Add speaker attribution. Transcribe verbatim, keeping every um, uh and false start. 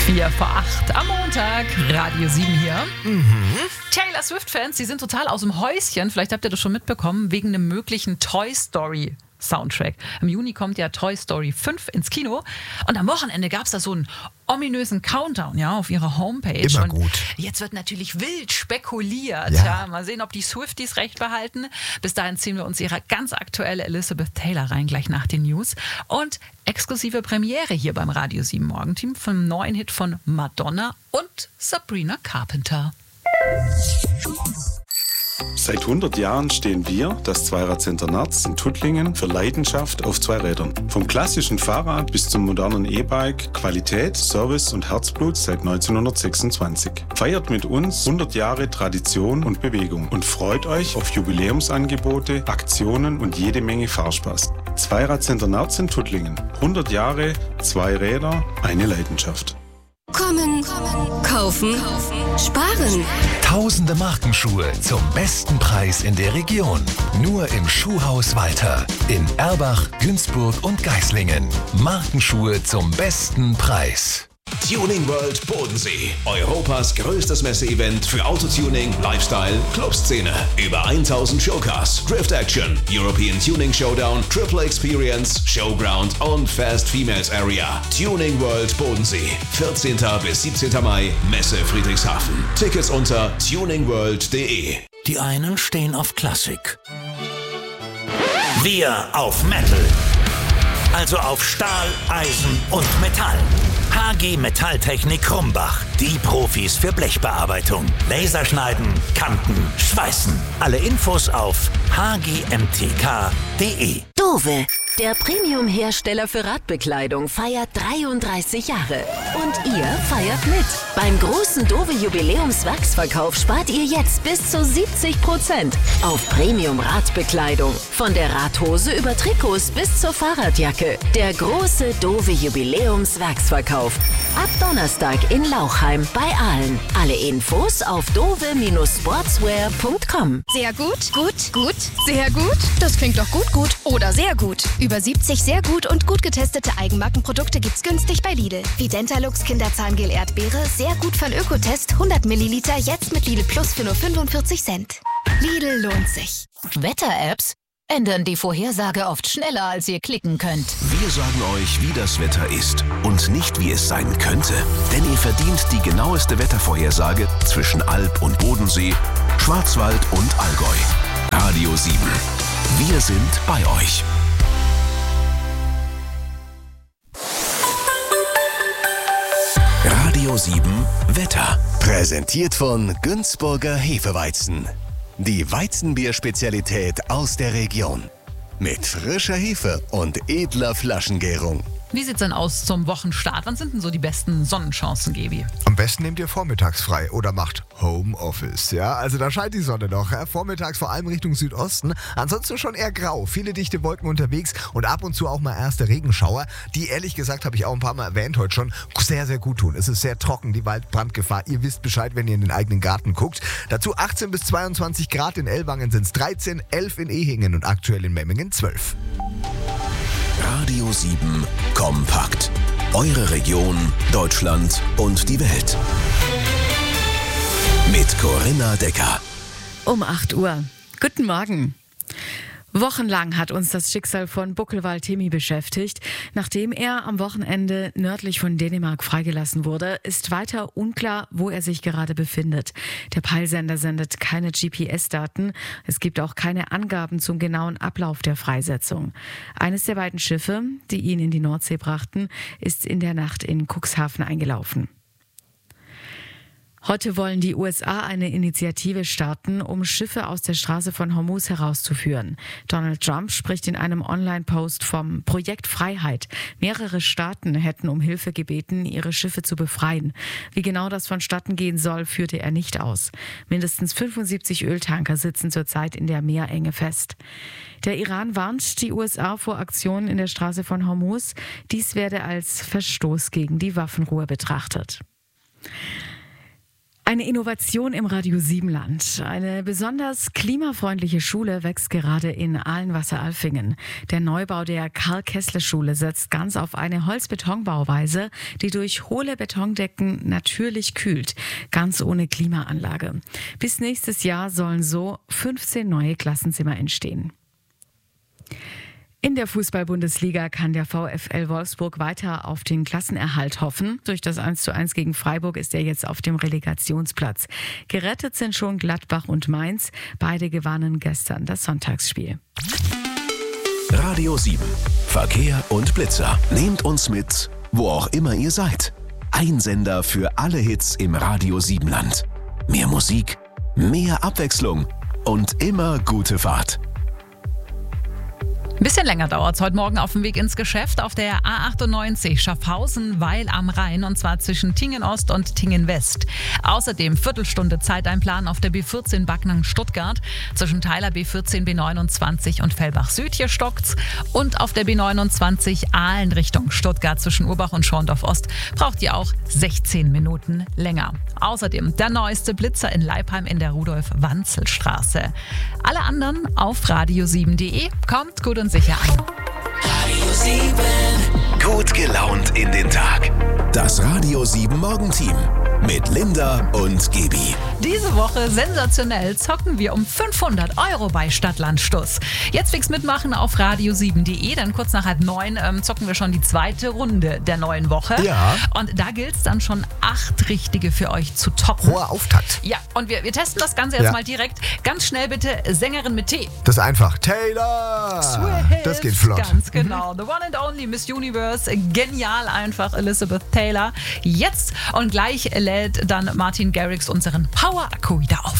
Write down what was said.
Speaker 1: Vier vor acht am Montag, Radio sieben hier. Mhm. Taylor Swift-Fans, die sind total aus dem Häuschen. Vielleicht habt ihr das schon mitbekommen, wegen einem möglichen Toy Story Soundtrack. Im Juni kommt ja Toy Story fünf ins Kino. Und am Wochenende gab es da so einen ominösen Countdown, ja, auf ihrer Homepage.
Speaker 2: Immer
Speaker 1: und
Speaker 2: gut.
Speaker 1: Jetzt wird natürlich wild spekuliert.
Speaker 2: Ja.
Speaker 1: Ja. Mal sehen, ob die Swifties recht behalten. Bis dahin ziehen wir uns ihre ganz aktuelle Elizabeth Taylor rein, gleich nach den News. Und exklusive Premiere hier beim Radio sieben Morgenteam vom neuen Hit von Madonna und Sabrina Carpenter.
Speaker 3: Seit hundert Jahren stehen wir, das Zweirad-Center Nerz in Tuttlingen, für Leidenschaft auf zwei Rädern. Vom klassischen Fahrrad bis zum modernen E-Bike, Qualität, Service und Herzblut seit neunzehnhundertsechsundzwanzig. Feiert mit uns hundert Jahre Tradition und Bewegung und freut euch auf Jubiläumsangebote, Aktionen und jede Menge Fahrspaß. Zweirad-Center Nerz in Tuttlingen. hundert Jahre, zwei Räder, eine Leidenschaft.
Speaker 4: Kommen, kommen, kaufen, kaufen, sparen.
Speaker 5: Tausende Markenschuhe zum besten Preis in der Region. Nur im Schuhhaus Walter. In Erbach, Günzburg und Geislingen. Markenschuhe zum besten Preis.
Speaker 6: Tuning World Bodensee. Europas größtes Messeevent für Autotuning, Lifestyle, Clubszene. Über tausend Showcars, Drift Action, European Tuning Showdown, Triple Experience, Showground und Fast Females Area. Tuning World Bodensee. vierzehnten bis siebzehnten Mai, Messe Friedrichshafen. Tickets unter tuningworld punkt de.
Speaker 7: Die einen stehen auf Klassik. Wir auf Metal. Also auf Stahl, Eisen und Metall. H G Metalltechnik Krumbach. Die Profis für Blechbearbeitung. Laserschneiden, Kanten, Schweißen. Alle Infos auf h g m t k punkt de.
Speaker 4: Dove, der Premium-Hersteller für Radbekleidung, feiert dreiunddreißig Jahre. Und ihr feiert mit. Beim großen Dove-Jubiläums-Wachsverkauf spart ihr jetzt bis zu siebzig Prozent auf Premium-Radbekleidung. Von der Radhose über Trikots bis zur Fahrradjacke. Der große Dove-Jubiläums-Wachsverkauf. Ab Donnerstag in Lauchheim bei Aalen. Alle Infos auf dove Sportswear punkt com.
Speaker 8: Sehr gut, gut, gut, sehr gut. Das klingt doch gut, gut oder sehr gut. Über siebzig sehr gut und gut getestete Eigenmarkenprodukte gibt's günstig bei Lidl. Wie Dentalux Kinderzahngel Erdbeere, sehr gut von Ökotest, hundert Milliliter, jetzt mit Lidl Plus für nur fünfundvierzig Cent. Lidl lohnt sich.
Speaker 9: Wetter-Apps ändern die Vorhersage oft schneller, als ihr klicken könnt.
Speaker 6: Wir sagen euch, wie das Wetter ist und nicht, wie es sein könnte. Denn ihr verdient die genaueste Wettervorhersage zwischen Alb und Bodensee, Schwarzwald und Allgäu. Radio sieben. Wir sind bei euch. Radio sieben Wetter.
Speaker 5: Präsentiert von Günzburger Hefeweizen. Die Weizenbier-Spezialität aus der Region. Mit frischer Hefe und edler Flaschengärung.
Speaker 1: Wie sieht's denn aus zum Wochenstart? Wann sind denn so die besten Sonnenchancen, Gebi?
Speaker 2: Am besten nehmt ihr vormittags frei oder macht Homeoffice. Ja, also da scheint die Sonne noch. Ja? Vormittags vor allem Richtung Südosten. Ansonsten schon eher grau. Viele dichte Wolken unterwegs und ab und zu auch mal erste Regenschauer. Die, ehrlich gesagt, habe ich auch ein paar Mal erwähnt heute schon, sehr, sehr gut tun. Es ist sehr trocken, die Waldbrandgefahr. Ihr wisst Bescheid, wenn ihr in den eigenen Garten guckt. Dazu achtzehn bis zweiundzwanzig Grad in Ellwangen sind es dreizehn, elf in Ehingen und aktuell in Memmingen zwölf.
Speaker 6: Radio sieben Kompakt. Eure Region, Deutschland und die Welt. Mit Corinna Decker.
Speaker 10: Um acht Uhr. Guten Morgen. Wochenlang hat uns das Schicksal von Buckelwald-Timi beschäftigt. Nachdem er am Wochenende nördlich von Dänemark freigelassen wurde, ist weiter unklar, wo er sich gerade befindet. Der Peilsender sendet keine G P S-Daten. Es gibt auch keine Angaben zum genauen Ablauf der Freisetzung. Eines der beiden Schiffe, die ihn in die Nordsee brachten, ist in der Nacht in Cuxhaven eingelaufen. Heute wollen die U S A eine Initiative starten, um Schiffe aus der Straße von Hormuz herauszuführen. Donald Trump spricht in einem Online-Post vom Projekt Freiheit. Mehrere Staaten hätten um Hilfe gebeten, ihre Schiffe zu befreien. Wie genau das vonstatten gehen soll, führte er nicht aus. Mindestens fünfundsiebzig Öltanker sitzen zurzeit in der Meerenge fest. Der Iran warnt die U S A vor Aktionen in der Straße von Hormuz. Dies werde als Verstoß gegen die Waffenruhe betrachtet. Eine Innovation im Radio sieben Land. Eine besonders klimafreundliche Schule wächst gerade in Ahlenwasser-Alfingen. Der Neubau der Karl-Kessler-Schule setzt ganz auf eine Holzbetonbauweise, die durch hohle Betondecken natürlich kühlt, ganz ohne Klimaanlage. Bis nächstes Jahr sollen so fünfzehn neue Klassenzimmer entstehen. In der Fußball-Bundesliga kann der VfL Wolfsburg weiter auf den Klassenerhalt hoffen. Durch das eins zu eins gegen Freiburg ist er jetzt auf dem Relegationsplatz. Gerettet sind schon Gladbach und Mainz. Beide gewannen gestern das Sonntagsspiel.
Speaker 6: Radio sieben. Verkehr und Blitzer. Nehmt uns mit, wo auch immer ihr seid. Ein Sender für alle Hits im Radio sieben Land. Mehr Musik, mehr Abwechslung und immer gute Fahrt.
Speaker 1: Ein bisschen länger dauert es heute Morgen auf dem Weg ins Geschäft auf der A achtundneunzig Schaffhausen-Weil am Rhein und zwar zwischen Tingen Ost und Tingen West. Außerdem Viertelstunde Zeiteinplan auf der B vierzehn Backnang-Stuttgart zwischen Teiler B vierzehn, B neunundzwanzig und Fellbach Süd. Hier stockt's. Und auf der B neunundzwanzig Aalen Richtung Stuttgart zwischen Urbach und Schorndorf Ost braucht ihr auch sechzehn Minuten länger. Außerdem der neueste Blitzer in Leipheim in der Rudolf-Wanzel-Straße. Alle anderen auf radio sieben punkt de. Kommt gut und sicher an.
Speaker 6: Radio sieben. Gut gelaunt in den Tag. Das Radio sieben Morgenteam mit Linda und Gebi.
Speaker 1: Diese Woche sensationell zocken wir um fünfhundert Euro bei Stadtlandstuss. Jetzt fix mitmachen auf radio sieben punkt de, dann kurz nach halb neun ähm, zocken wir schon die zweite Runde der neuen Woche.
Speaker 2: Ja.
Speaker 1: Und da gilt es dann schon acht richtige für euch zu toppen.
Speaker 2: Hoher Auftakt.
Speaker 1: Ja, und wir, wir testen das Ganze jetzt
Speaker 2: Ja.
Speaker 1: mal direkt. Ganz schnell bitte Sängerin mit T.
Speaker 2: Das ist einfach. Taylor!
Speaker 1: Swift.
Speaker 2: Das geht flott.
Speaker 1: Ganz genau. The one and only Miss Universe. Genial einfach, Elizabeth Taylor. Jetzt und gleich lädt dann Martin Garrix unseren Power-Akku wieder auf.